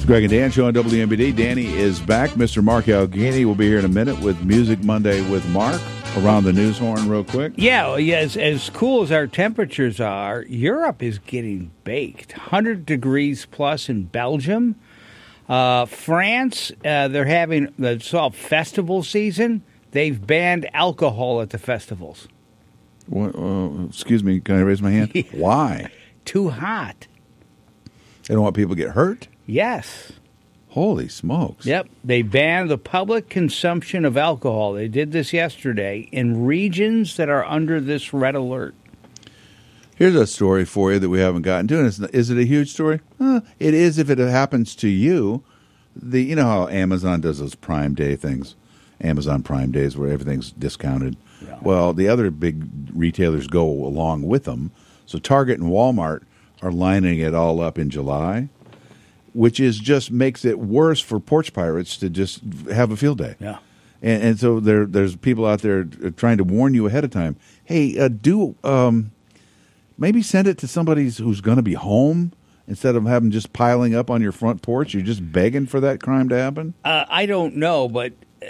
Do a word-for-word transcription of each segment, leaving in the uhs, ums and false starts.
It's Greg and Dan show on W M B D. Danny is back. Mister Mark Allegheny will be here in a minute with Music Monday with Mark. Around the news horn real quick. Yeah, well, yeah as, as cool as our temperatures are, Europe is getting baked. one hundred degrees plus in Belgium. Uh, France, uh, they're having, it's all festival season. They've banned alcohol at the festivals. What, uh, excuse me, can I raise my hand? Why? Too hot. They don't want people to get hurt? Yes. Holy smokes. Yep. They banned the public consumption of alcohol. They did this yesterday in regions that are under this red alert. Here's a story for you that we haven't gotten to. And is it a huge story? Uh, it is if it happens to you. The You know how Amazon does those Prime Day things? Amazon Prime Days where everything's discounted. Yeah. Well, the other big retailers go along with them. So Target and Walmart are lining it all up in July, which is just makes it worse for porch pirates to just have a field day. Yeah. And, and so there, there's people out there trying to warn you ahead of time. Hey, uh, do um, maybe send it to somebody who's going to be home instead of having just piling up on your front porch. You're just begging for that crime to happen? Uh, I don't know, but uh,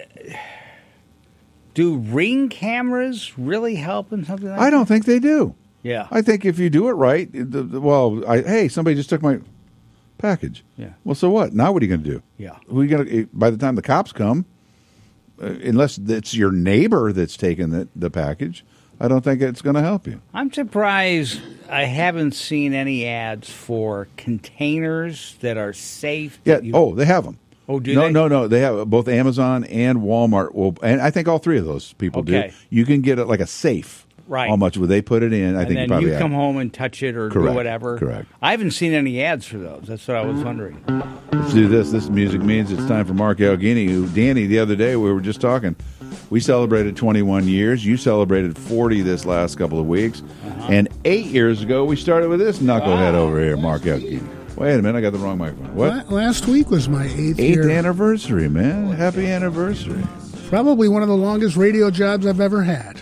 do Ring cameras really help in something like that? I don't think they do. Yeah. I think if you do it right, the, the, well, I, hey, somebody just took my package. Yeah. Well, so what? Now what are you going to do? Yeah. Who are you going to? By the time the cops come, uh, unless it's your neighbor that's taken the, the package, I don't think it's going to help you. I'm surprised I haven't seen any ads for containers that are safe. Yeah. You... Oh, they have them. Oh, do no, they? No, no, no. They have both Amazon and Walmart. Will, and I think all three of those people okay. do. You can get it like a safe. Right. How much would they put it in? I and think then you probably you come have. home and touch it or Correct. do whatever. Correct. I haven't seen any ads for those. That's what I was wondering. Let's do this. This music means it's time for Mark Allegheny, who, Danny, the other day we were just talking. We celebrated twenty-one years. You celebrated forty this last couple of weeks. Uh-huh. And eight years ago, we started with this knucklehead wow. over here, Mark Allegheny. Wait a minute, I got the wrong microphone. What? Last week was my eighth, eighth year. anniversary, man. Happy anniversary. Probably one of the longest radio jobs I've ever had.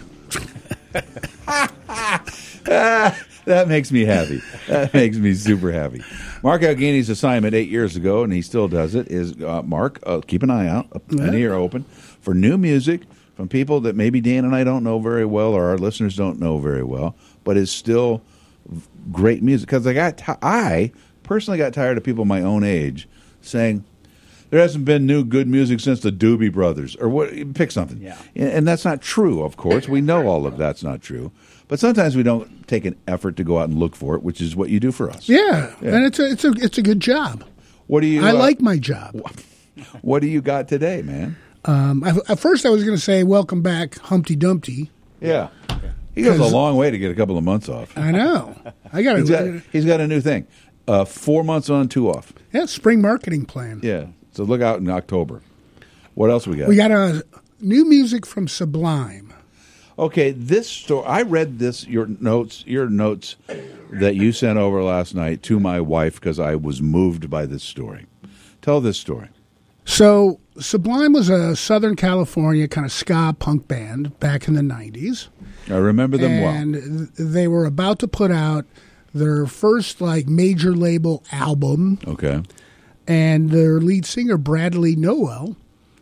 ah, that makes me happy. That makes me super happy. Mark Allegheny's assignment eight years ago, and he still does it, is, uh, Mark, uh, keep an eye out, an ear open, for new music from people that maybe Dan and I don't know very well or our listeners don't know very well, but is still great music. Because I got, t- I personally got tired of people my own age saying, there hasn't been new good music since the Doobie Brothers, or what? Pick something. Yeah. And that's not true, of course. We know all of that's not true. But sometimes we don't take an effort to go out and look for it, which is what you do for us. Yeah, yeah. And it's a it's a it's a good job. What do you? I uh, like my job. What do you got today, man? Um, I, at first, I was going to say, "Welcome back, Humpty Dumpty." Yeah, he goes a long way to get a couple of months off. I know. I got he's, got, he's got a new thing: uh, four months on, two off. Yeah, spring marketing plan. Yeah. So look out in October. What else we got? We got a new music from Sublime. Okay, this story. I read this your notes, your notes that you sent over last night to my wife because I was moved by this story. Tell this story. So Sublime was a Southern California kind of ska punk band back in the nineties. I remember them and well. And they were about to put out their first like major label album. Okay. And their lead singer, Bradley Nowell,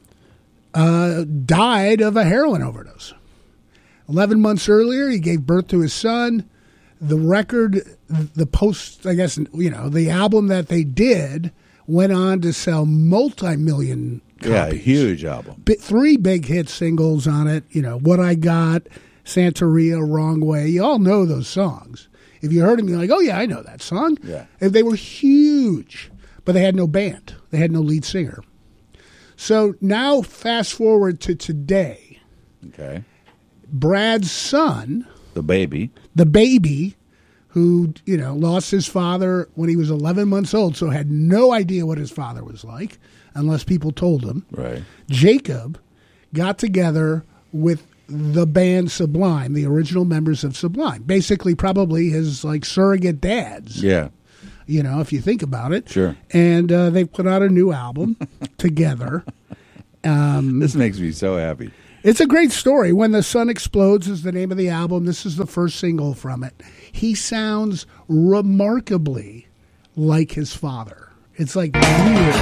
uh, died of a heroin overdose. Eleven months earlier, he gave birth to his son. The record, the post, I guess, you know, the album that they did went on to sell multi-million copies. Yeah, a huge album. Three big hit singles on it. You know, What I Got, Santeria, Wrong Way. You all know those songs. If you heard them, you're like, oh, yeah, I know that song. Yeah. And they were huge. But they had no band. They had no lead singer. So now fast forward to today. Okay. Brad's son. The baby. The baby who, you know, lost his father when he was eleven months old, so had no idea what his father was like unless people told him. Right. Jacob got together with the band Sublime, the original members of Sublime. Basically probably his, like, surrogate dads. Yeah. You know, if you think about it. Sure. And uh, they put out a new album together. Um, this makes me so happy. It's a great story. When the Sun Explodes is the name of the album. This is the first single from it. He sounds remarkably like his father. It's like weird.